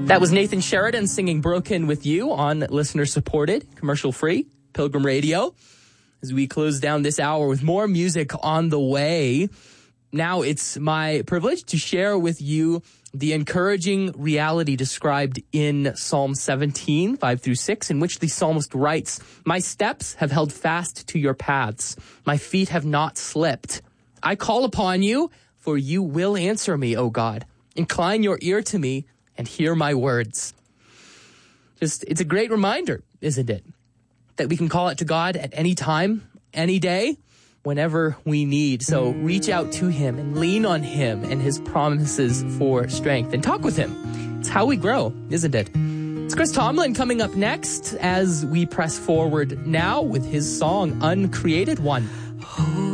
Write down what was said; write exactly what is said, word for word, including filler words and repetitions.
That was Nathan Sheridan singing Broken with You on listener-supported, commercial-free Pilgrim Radio. As we close down this hour with more music on the way, now it's my privilege to share with you the encouraging reality described in Psalm seventeen, five through six, in which the psalmist writes, "My steps have held fast to your paths. My feet have not slipped. I call upon you, for you will answer me, O God. Incline your ear to me and hear my words." Just, it's a great reminder, isn't it? That we can call it to God at any time, any day, whenever we need. So reach out to him and lean on him and his promises for strength and talk with him. It's how we grow, isn't it? It's Chris Tomlin coming up next as we press forward now with his song, Uncreated One.